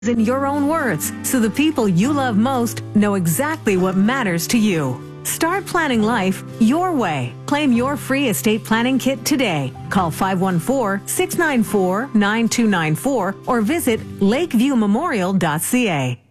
in your own words, so the people you love most know exactly what matters to you. Start planning life your way. Claim your free estate planning kit today. Call 514-694-9294 or visit lakeviewmemorial.ca.